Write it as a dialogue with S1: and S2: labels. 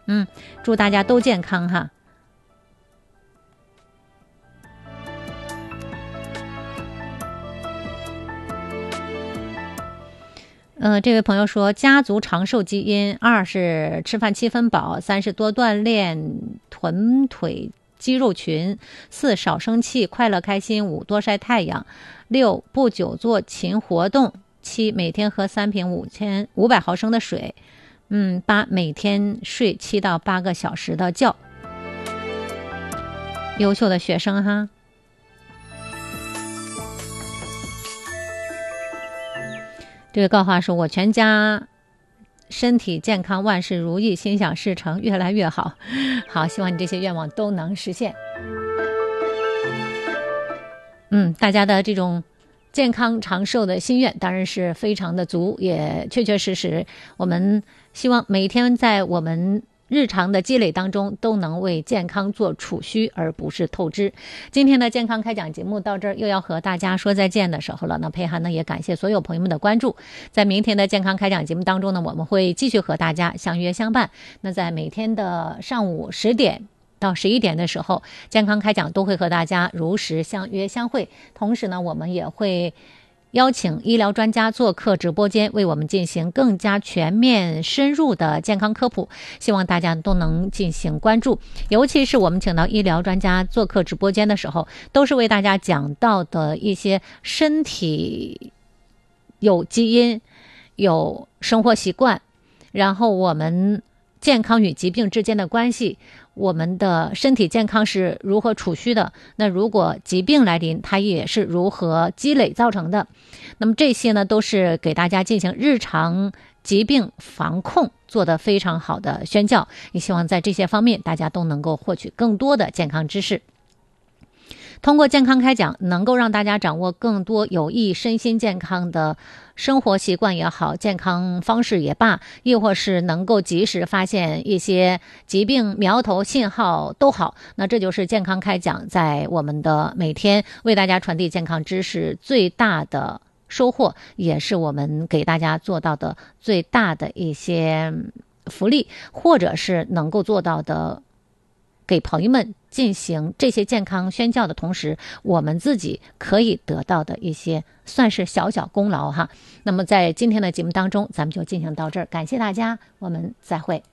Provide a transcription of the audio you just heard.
S1: 祝大家都健康哈。这位朋友说，家族长寿基因：2是吃饭7分饱，3是多锻炼臀腿肌肉群，4少生气，快乐开心，5多晒太阳，6不久做勤活动，7每天喝3瓶500毫升的水，8每天睡7到8个小时的觉。优秀的学生哈。这位高华说，我全家身体健康，万事如意，心想事成，越来越好。好，希望你这些愿望都能实现。大家的这种健康长寿的心愿当然是非常的足，也确确实实，我们希望每天在我们日常的积累当中都能为健康做储蓄，而不是透支。今天的健康开讲节目到这儿又要和大家说再见的时候了。那佩涵呢也感谢所有朋友们的关注。在明天的健康开讲节目当中呢，我们会继续和大家相约相伴。那在每天的上午10点到11点的时候，健康开讲都会和大家如实相约相会。同时呢，我们也会邀请医疗专家做客直播间，为我们进行更加全面深入的健康科普，希望大家都能进行关注。尤其是我们请到医疗专家做客直播间的时候，都是为大家讲到的一些身体有基因、有生活习惯，然后我们健康与疾病之间的关系，我们的身体健康是如何储蓄的，那如果疾病来临，它也是如何积累造成的。那么这些呢，都是给大家进行日常疾病防控做得非常好的宣教，也希望在这些方面大家都能够获取更多的健康知识。通过健康开讲，能够让大家掌握更多有益身心健康的生活习惯也好，健康方式也罢，亦或是能够及时发现一些疾病苗头信号都好，那这就是健康开讲在我们的每天为大家传递健康知识最大的收获，也是我们给大家做到的最大的一些福利，或者是能够做到的给朋友们进行这些健康宣教的同时，我们自己可以得到的一些算是小小功劳哈。那么在今天的节目当中，咱们就进行到这儿，感谢大家，我们再会。